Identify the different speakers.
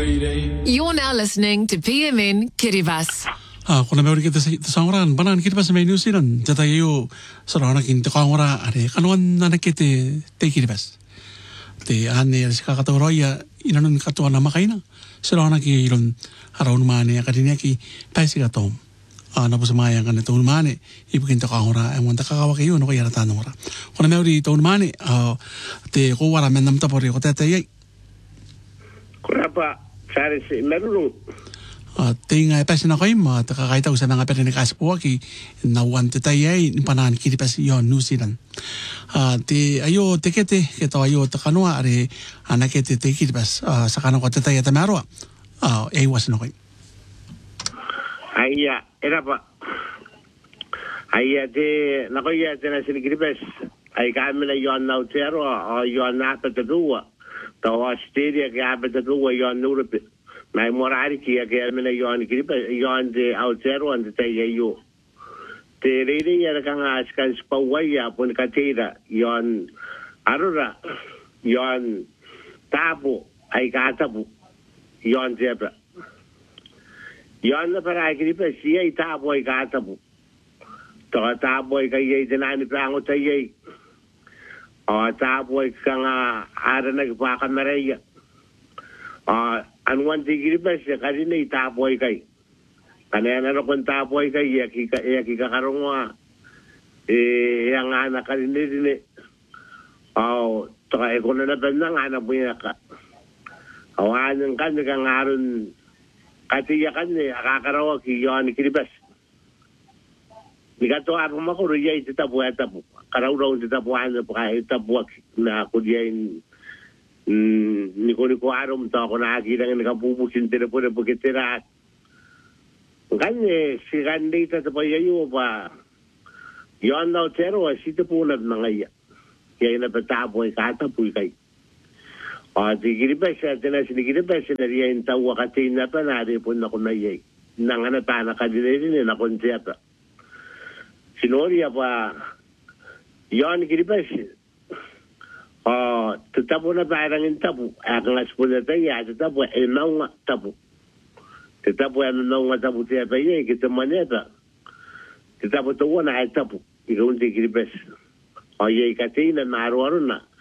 Speaker 1: You're now listening to PMN Kiribati.
Speaker 2: Kuna meuri kita sa oran banan kita pas New Zealand jata yo sarana kinta ka ora are kanuan na nakete te Kiribati te ane ska ka roya inanon ka to na makaina sarana ki iron araun mane akadinya ki paisi ka tom na po samaya kan to mane ibukinta ka ora ang wanta ka kawaki yo no kaya ta ora kuna meuri to mane te ko wara menam ta pori ko te ye
Speaker 3: kuna pa sare se merulu
Speaker 2: tinga pesa na kayo ma takakaita ko sa mga pera ni kaspo ki nawan te tayo panan Kiribati yon New Zealand te ayo tekete keto ayo takanwa are anakete te Kiribati sa kanong ko te tayo tamaro was no kayo
Speaker 3: aya era pa aya te nakoya te na sin Kiribati ay kami na yon na utero o yon na pataduwa to Australia kaya pataduwa yon Europe mai morari ki ke mena yon Kiribati yon de outero and te yo te rere ya kan askan spawaya pun katira yon arura yon tabu ai katabu yon zebra yon na para Kiribati ai tabu ai katabu to tabu ai kai de nani prango te ye o tabu ai kan ara na pa kameraya anuan di Kiribati kasi na itapoy kay kanena no kon tapoy kay ya ki kakarongwa yang anak kali ni to kay ko na nang anak mo ya ka awan kan kang aron katiya kan ni akakarawa ki yon Kiribati diga to aron makuro ya itapoy tapo karaw raw itapoy na pa itapoy na kudiyan niko arom to ako nakakita nga nakapupusin tira po na pagkitira kanya si kandita sa payayo pa yon daw tero sito po na mga iya kaya napatapo ay katapoy kay di Kiribati siya tinasinikiribati siya na riyan tawa kasi na pa nari po na kunayay nanganata na kadinirin na konsepta sinoriya pa yon Kiribati tetapu na parang tapu ang aspuna tayo tetapu naunga tapu tetapu naunga tapu tayo tayo kita maneta tetapu tuwa na tapu ikaw hindi Kiribati o yay kasi na naruaro na